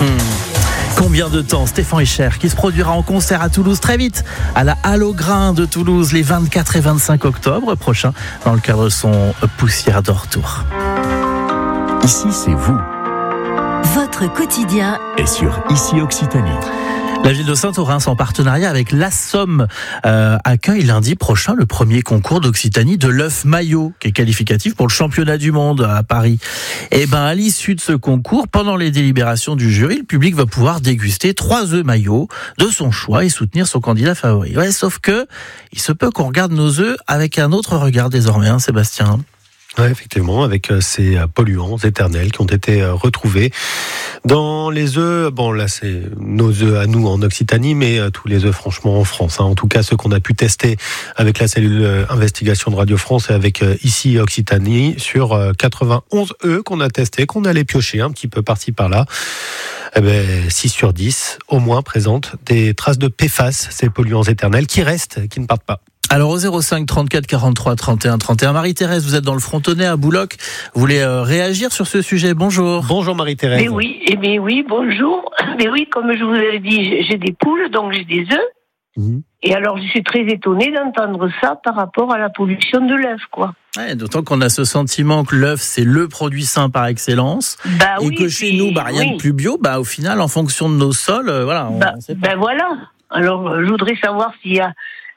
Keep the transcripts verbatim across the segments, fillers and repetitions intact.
Hmm. Combien de temps Stéphane Echer, qui se produira en concert à Toulouse très vite, à la Halle au Grain de Toulouse les vingt-quatre et vingt-cinq octobre prochains, dans le cadre de son Poussière de retour. Ici, c'est vous. Votre quotidien Et sur Ici Occitanie. La ville de Saint-Orens, en partenariat avec l'A S S O M, euh, accueille lundi prochain le premier concours d'Occitanie de l'œuf maillot, qui est qualificatif pour le championnat du monde à Paris. Et ben, à l'issue de ce concours, pendant les délibérations du jury, le public va pouvoir déguster trois œufs maillots de son choix et soutenir son candidat favori. Ouais, sauf que, il se peut qu'on regarde nos œufs avec un autre regard désormais, hein, Sébastien. Oui, effectivement, avec ces polluants éternels qui ont été retrouvés dans les œufs. Bon, là, c'est nos œufs à nous en Occitanie, mais tous les œufs, franchement, en France. Hein. En tout cas, ceux qu'on a pu tester avec la cellule investigation de Radio France et avec Ici Occitanie, sur quatre-vingt-onze œufs qu'on a testés, qu'on allait piocher un petit peu par-ci par-là. Eh ben, six sur dix, au moins, présentent des traces de P F A S, ces polluants éternels, qui restent, qui ne partent pas. Alors au zéro cinq trente-quatre quarante-trois trente et un trente et un, Marie-Thérèse, vous êtes dans le Frontonnais à Bouloc. Vous voulez euh, réagir sur ce sujet? Bonjour. Bonjour Marie-Thérèse. Mais oui, eh bien oui, bonjour. Mais oui, comme je vous avais dit, j'ai des poules, donc j'ai des œufs. Mmh. Et alors je suis très étonnée d'entendre ça par rapport à la pollution de l'œuf, quoi. Ouais, d'autant qu'on a ce sentiment que l'œuf c'est le produit sain par excellence, bah et oui, que chez puis, nous, bah, rien oui. de plus bio. Bah au final, en fonction de nos sols, euh, voilà. On, bah, on sait pas. Ben voilà. Alors je voudrais savoir s'il y a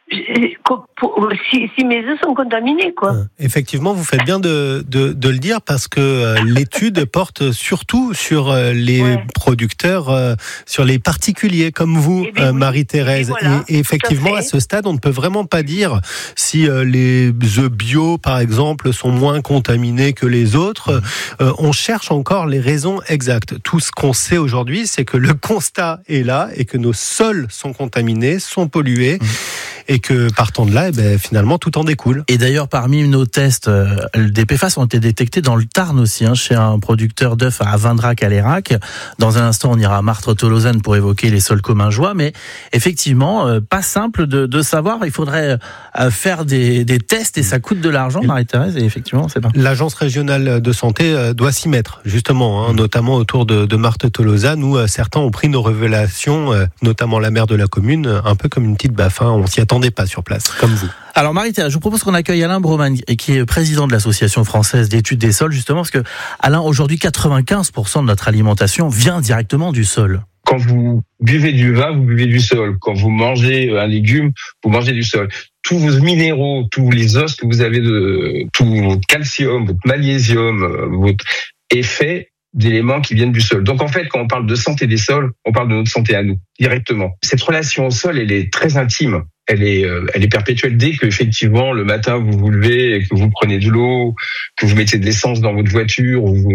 Si, si mes œufs sont contaminés, quoi. Effectivement, vous faites bien de, de, de le dire parce que euh, l'étude porte surtout sur euh, les ouais. producteurs, euh, sur les particuliers comme vous, euh, oui. Marie-Thérèse. Et, voilà, et, et effectivement, à, à ce stade, on ne peut vraiment pas dire si euh, les œufs bio, par exemple, sont moins contaminés que les autres. Euh, on cherche encore les raisons exactes. Tout ce qu'on sait aujourd'hui, c'est que le constat est là et que nos sols sont contaminés, sont pollués. Mmh. Et que partant de là, eh ben, finalement, tout en découle. Et d'ailleurs, parmi nos tests, euh, des P F A S ont été détectés dans le Tarn aussi, hein, chez un producteur d'œufs à Vindrac-à-Lérac. Dans un instant, on ira à Martres-Tolosane pour évoquer les sols communs-joie. Mais effectivement, euh, pas simple de, de savoir. Il faudrait euh, faire des, des tests et ça coûte de l'argent, Marie-Thérèse. Et effectivement, c'est pas. L'Agence régionale de santé euh, doit s'y mettre, justement, hein, mmh. notamment autour de, de Martres-Tolosane, où euh, certains ont pris nos révélations, euh, notamment la maire de la commune, un peu comme une petite baffe. Hein, on s'y attend pas sur place, comme vous. Alors Marie-Thérèse, je vous propose qu'on accueille Alain Broman, qui est président de l'Association française d'études des sols, justement, parce que Alain, aujourd'hui, quatre-vingt-quinze pour cent de notre alimentation vient directement du sol. Quand vous buvez du vin, vous buvez du sol. Quand vous mangez un légume, vous mangez du sol. Tous vos minéraux, tous les os que vous avez, de tout votre calcium, votre magnésium, votre est fait d'éléments qui viennent du sol. Donc en fait, quand on parle de santé des sols, on parle de notre santé à nous, directement. Cette relation au sol, elle est très intime. Elle est, euh, elle est perpétuelle. Dès que effectivement le matin vous vous levez et que vous prenez de l'eau, que vous mettez de l'essence dans votre voiture, ou vous